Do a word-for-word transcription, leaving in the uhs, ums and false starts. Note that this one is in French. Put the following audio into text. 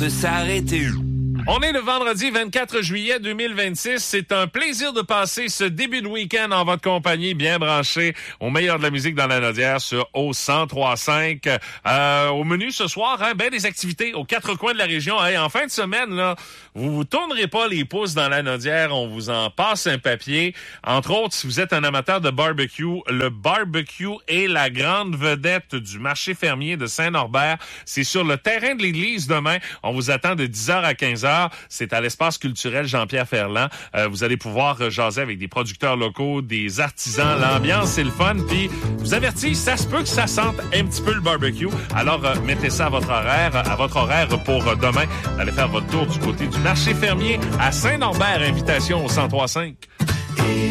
de s'arrêter. On est le vendredi vingt-quatre juillet deux mille vingt-six. C'est un plaisir de passer ce début de week-end en votre compagnie, bien branché au meilleur de la musique dans la Naudière sur O cent trois virgule cinq. Euh, au menu ce soir, hein, ben des activités aux quatre coins de la région. Hey, en fin de semaine, là, vous vous tournerez pas les pouces dans la Naudière. On vous en passe un papier. Entre autres, si vous êtes un amateur de barbecue, le barbecue est la grande vedette du marché fermier de Saint-Norbert. C'est sur le terrain de l'église demain. On vous attend de dix heures à quinze heures. C'est à l'espace culturel Jean-Pierre Ferland. Euh, vous allez pouvoir euh, jaser avec des producteurs locaux, des artisans. L'ambiance, c'est le fun. Puis, je vous avertis, ça se peut que ça sente un petit peu le barbecue. Alors, euh, mettez ça à votre horaire, à votre horaire pour euh, demain. Allez faire votre tour du côté du marché fermier à Saint-Norbert. Invitation au cent trois virgule cinq.